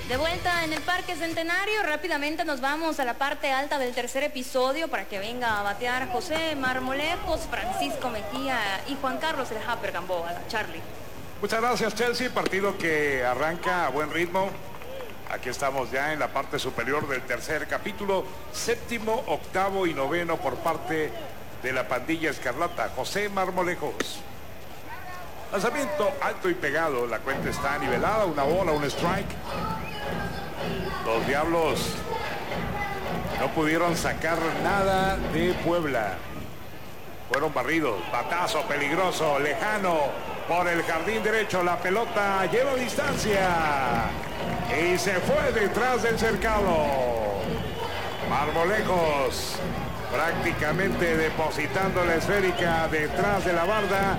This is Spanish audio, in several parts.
De vuelta en el Parque Centenario, rápidamente nos vamos a la parte alta del tercer episodio para que venga a batear José Marmolejos, Francisco Mejía y Juan Carlos El Japper Gamboa. Charlie. Muchas gracias, Chelsea. Partido que arranca a buen ritmo. Aquí estamos ya en la parte superior del tercer capítulo, séptimo, octavo y noveno por parte de la pandilla escarlata. José Marmolejos. Lanzamiento alto y pegado, la cuenta está nivelada, una bola, un strike. Los Diablos no pudieron sacar nada de Puebla. Fueron barridos, batazo peligroso, lejano, por el jardín derecho, la pelota lleva distancia y se fue detrás del cercado. Marmolejos prácticamente depositando la esférica detrás de la barda.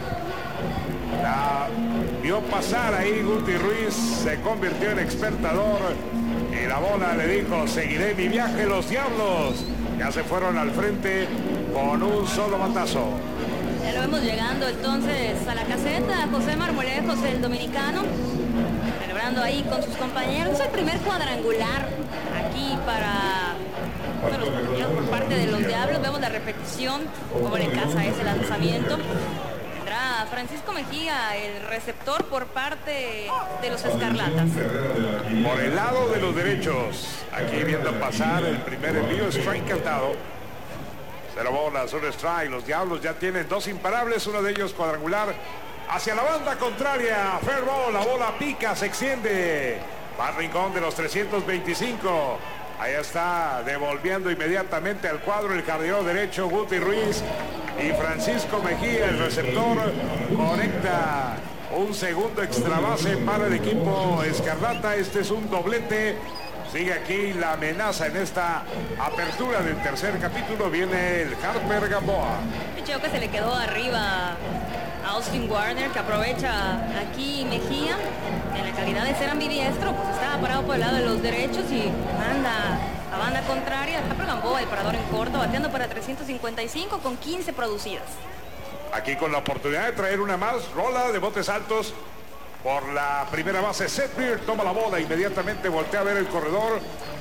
La vio pasar ahí Guti Ruiz, se convirtió en expertador y la bola le dijo: seguiré mi viaje. Los Diablos ya se fueron al frente con un solo batazo. Ya lo vemos llegando entonces a la caseta, José Marmolejos, el dominicano, celebrando ahí con sus compañeros. Es el primer cuadrangular aquí para los compañeros por parte de los Diablos. Vemos la repetición, como le casa ese lanzamiento. Tendrá Francisco Mejía, el receptor por parte de los Escarlatas. Por el lado de los derechos, aquí viendo pasar el primer envío, strike cantado. 0 bolas, 1 strike. Los Diablos ya tienen 2 imparables, uno de ellos cuadrangular hacia la banda contraria. Fair ball, la bola pica, se extiende. Va al rincón de los 325. Ahí está devolviendo inmediatamente al cuadro el jardinero derecho Guti Ruiz, y Francisco Mejía, el receptor, conecta un segundo extra base para el equipo escarlata. Este es un doblete. Sigue aquí la amenaza en esta apertura del tercer capítulo. Viene el Japper Gamboa. Picheo que se le quedó arriba a Austin Warner, que aprovecha aquí Mejía en la calidad de ser ambidiestro, pues estaba parado por el lado de los derechos y manda a banda contraria. El Japper Gamboa, el parador en corto, bateando para 355 con 15 producidas. Aquí con la oportunidad de traer una más, rola de botes altos por la primera base. Seth Beer toma la bola, inmediatamente voltea a ver el corredor,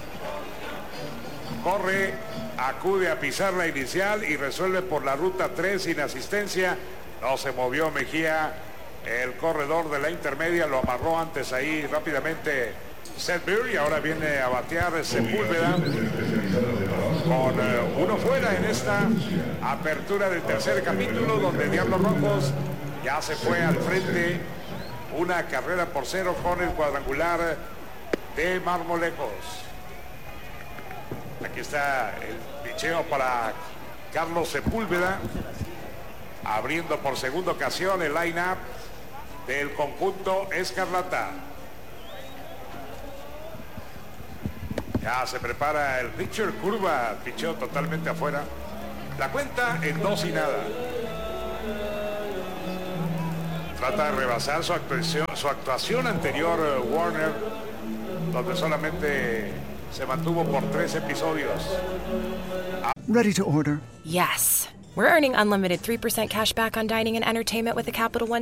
corre, acude a pisar la inicial y resuelve por la ruta 3 sin asistencia. No se movió Mejía, el corredor de la intermedia, lo amarró antes ahí rápidamente Seth Beer, y ahora viene a batear Sepúlveda con uno fuera en esta apertura del tercer capítulo, donde Diablos Rojos ya se fue al frente. Una carrera por 0 con el cuadrangular de Marmolejos. Aquí está el picheo para Carlos Sepúlveda, abriendo por segunda ocasión el line-up del conjunto escarlata. Ya se prepara el pitcher, curva, picheo totalmente afuera. La cuenta en 2-0. Trata de rebasar su actuación anterior, Warner, donde solamente se mantuvo por 3 episodios. Ready to order? Yes. We're earning unlimited 3% cash back on dining and entertainment with the Capital One